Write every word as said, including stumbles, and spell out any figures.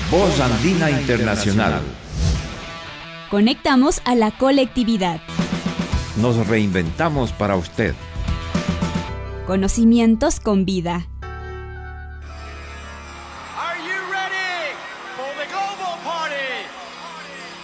Voz Andina Internacional. Conectamos a la colectividad. Nos reinventamos para usted. Conocimientos con vida. Are you ready for the global